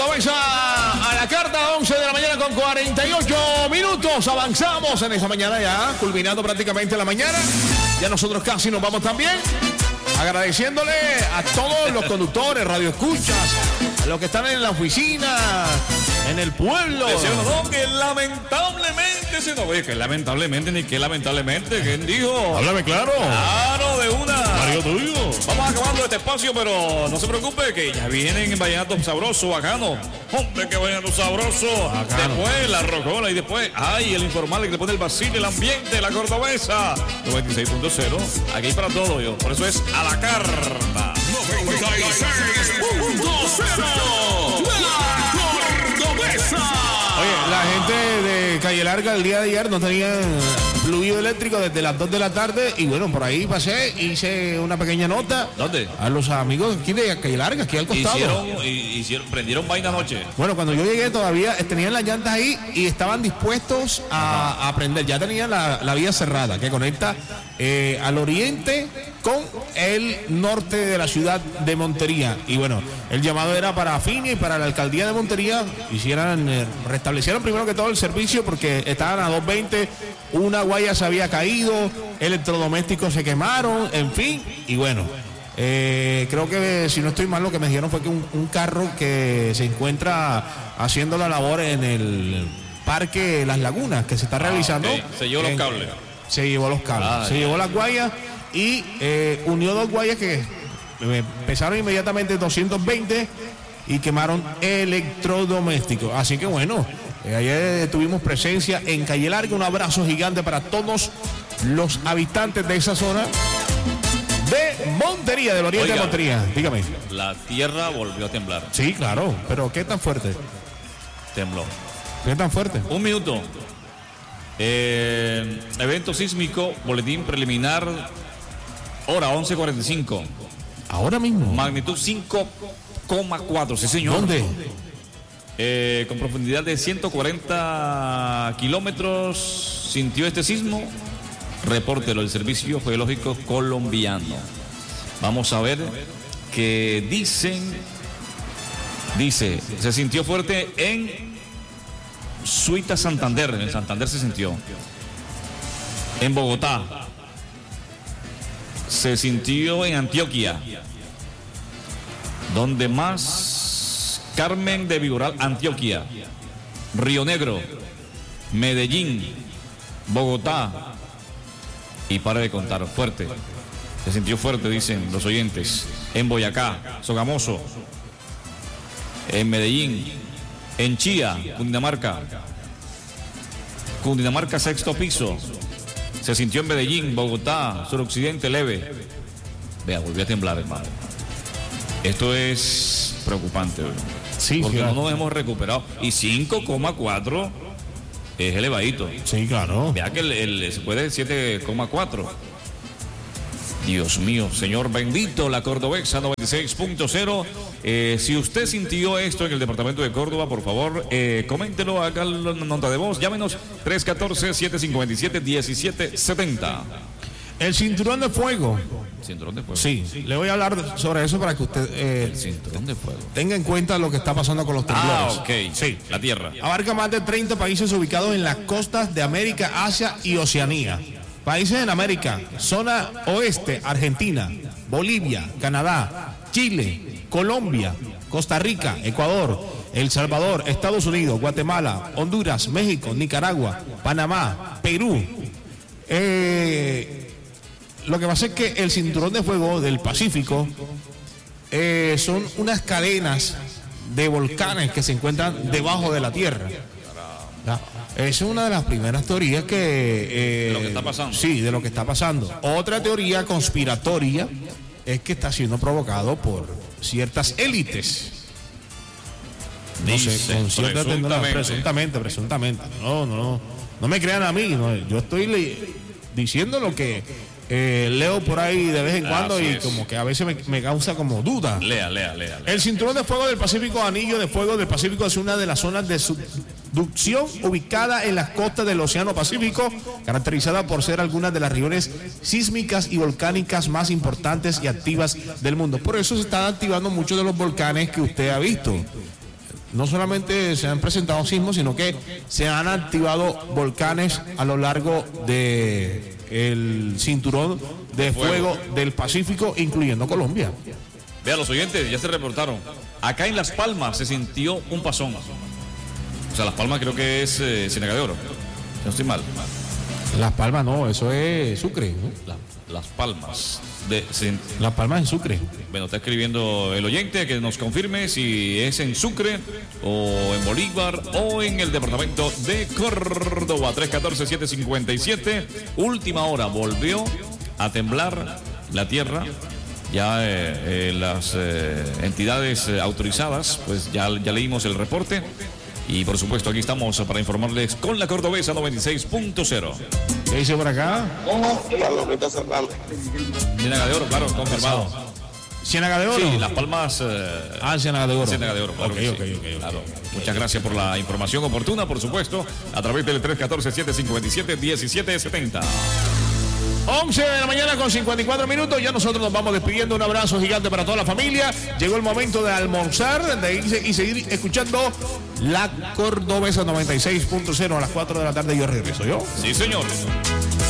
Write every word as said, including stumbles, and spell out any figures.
Cordobesa a la carta, once de la mañana con cuarenta y ocho minutos. Avanzamos en esa mañana ya, culminando prácticamente la mañana. Ya nosotros casi nos vamos también. Agradeciéndole a todos los conductores, radioescuchas, a los que están en la oficina, en el pueblo. No, que lamentablemente se no oye, que lamentablemente, ni que lamentablemente, ¿quién dijo? Háblame claro. Claro, de una. Mario tuyo. Vamos acabando este espacio, pero no se preocupe que ya vienen vallenato sabroso, bacano. Hombre, que vallenato sabroso. Bacano. Después la rocola y después, ay, el informal que le pone el vacío, el ambiente, la cordobesa. noventa y seis punto cero. Aquí hay para todo, yo. Por eso es a la carta. noventa y seis punto cero. La Cordobesa. Oye, la gente de Calle Larga el día de ayer no tenía fluido eléctrico desde las dos de la tarde y bueno, por ahí pasé, hice una pequeña nota. ¿Dónde? A los amigos aquí de Calle Larga, aquí al costado. Hicieron, hicieron, prendieron vaina anoche. Bueno, cuando yo llegué todavía tenían las llantas ahí y estaban dispuestos a, a prender. Ya tenían la, la vía cerrada que conecta eh, al oriente con el norte de la ciudad de Montería. Y bueno, el llamado era para Fini y para la alcaldía de Montería. Hicieran, eh, restablecieron primero que todo el servicio porque estaban a dos veinte. Una guaya se había caído, electrodomésticos se quemaron, en fin. Y bueno, eh, creo que si no estoy mal, lo que me dijeron fue que un, un carro que se encuentra haciendo la labor en el Parque Las Lagunas, que se está realizando. Ah, okay. Se llevó los cables. Se llevó los cables, ah, se ya. llevó las guayas y eh, unió dos guayas que eh, pesaron inmediatamente doscientos veinte y quemaron electrodomésticos. Así que bueno, eh, ayer tuvimos presencia en Calle Larga. Un abrazo gigante para todos los habitantes de esa zona de Montería, del oriente. Oiga, de Montería. Dígame. La tierra volvió a temblar. Sí, claro, pero ¿qué tan fuerte? Tembló. ¿Qué tan fuerte? Un minuto. Eh, evento sísmico, boletín preliminar, hora once cuarenta y cinco. Ahora mismo. Magnitud cinco coma cuatro, sí señor. ¿Dónde? Eh, con profundidad de ciento cuarenta kilómetros sintió este sismo. Repórtelo el Servicio Geológico Colombiano. Vamos a ver qué dicen. Dice, se sintió fuerte en Suita, Santander. En Santander se sintió. En Bogotá. Se sintió en Antioquia. Donde más, Carmen de Viboral, Antioquia. Río Negro. Medellín. Bogotá. Y para de contar, fuerte. Se sintió fuerte, dicen los oyentes. En Boyacá, Sogamoso. En Medellín. En Chía, Cundinamarca. Cundinamarca, sexto piso. Se sintió en Medellín, Bogotá, suroccidente leve. Vea, volvió a temblar, hermano. Esto es preocupante, ¿verdad? Sí, porque claro. no nos hemos recuperado. Y cinco coma cuatro es elevadito. Sí, claro. Vea que el, el, se puede siete coma cuatro. Dios mío, Señor bendito, la Cordobesa noventa y seis punto cero. Eh, si usted sintió esto en el departamento de Córdoba, por favor, eh, coméntelo, haga la nota de voz. Llámenos tres uno cuatro, siete cinco siete, uno siete siete cero. El cinturón de fuego. Cinturón de fuego. Sí, le voy a hablar sobre eso para que usted eh, el cinturón de fuego. tenga en cuenta lo que está pasando con los temblores. Ah, ok. Sí, la tierra. Abarca más de treinta países ubicados en las costas de América, Asia y Oceanía. Países en América, zona oeste, Argentina, Bolivia, Canadá, Chile, Colombia, Costa Rica, Ecuador, El Salvador, Estados Unidos, Guatemala, Honduras, México, Nicaragua, Panamá, Perú. Eh, lo que pasa es que el cinturón de fuego del Pacífico eh, son unas cadenas de volcanes que se encuentran debajo de la tierra. ¿Ya? Es una de las primeras teorías que... Eh, de lo que está pasando. Sí, de lo que está pasando. Otra teoría conspiratoria es que está siendo provocado por ciertas élites. No Dice, sé, con cierta presuntamente. presuntamente, presuntamente. No, no, no me crean a mí. No, yo estoy le, diciendo lo que eh, leo por ahí de vez en cuando. Así y es. como que a veces me, me causa como duda. Lea, lea, lea, lea. El cinturón de fuego del Pacífico, anillo de fuego del Pacífico, es una de las zonas de subducción ubicada en las costas del Océano Pacífico, caracterizada por ser algunas de las regiones sísmicas y volcánicas más importantes y activas del mundo. Por eso se están activando muchos de los volcanes que usted ha visto. no solamente se han presentado sismos, sino que se han activado volcanes a lo largo de el cinturón de fuego del Pacífico, incluyendo Colombia. Vean, los oyentes ya se reportaron. Acá en Las Palmas se sintió un pasón. O sea, Las Palmas creo que es eh, Ciénaga de Oro. No estoy mal. Las Palmas no, eso es Sucre, ¿no? La, Las Palmas. De, se, Las Palmas en Sucre. Bueno, está escribiendo el oyente que nos confirme si es en Sucre o en Bolívar o en el departamento de Córdoba. tres uno cuatro, siete cinco siete. Última hora, volvió a temblar la tierra. Ya eh, eh, las eh, entidades eh, autorizadas, pues ya, ya leímos el reporte. Y por supuesto aquí estamos para informarles con la Cordobesa noventa y seis punto cero. ¿Qué dice por acá? Ciénaga de Oro, claro, confirmado. ¿Ciénaga de Oro? Sí, Las Palmas. Eh, ah, Ciénaga de Oro. Ciénaga de Oro, claro. Okay, Sí. okay, okay, Claro. okay. Muchas gracias por la información oportuna, por supuesto, a través del tres uno cuatro, siete cinco siete, uno siete siete cero. once de la mañana con cincuenta y cuatro minutos. Ya nosotros nos vamos despidiendo. Un abrazo gigante para toda la familia. Llegó el momento de almorzar, de irse y seguir escuchando la Cordobesa noventa y seis punto cero a las cuatro de la tarde. Yo regreso, ¿yo? Sí, señor.